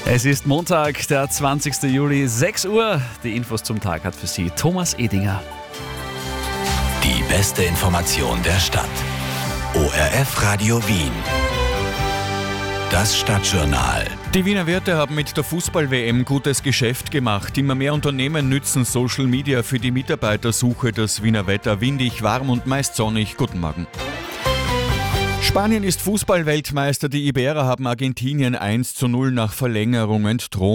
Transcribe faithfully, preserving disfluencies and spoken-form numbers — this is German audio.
Es ist Montag, der zwanzigsten Juli, sechs Uhr. Die Infos zum Tag hat für Sie Thomas Edinger. Die beste Information der Stadt. O R F Radio Wien. Das Stadtjournal. Die Wiener Wirte haben mit der Fußball-W M gutes Geschäft gemacht. Immer mehr Unternehmen nützen Social Media für die Mitarbeitersuche. Das Wiener Wetter windig, warm und meist sonnig. Guten Morgen. Spanien ist Fußball-Weltmeister. Die Iberer haben Argentinien eins zu null nach Verlängerung entthront.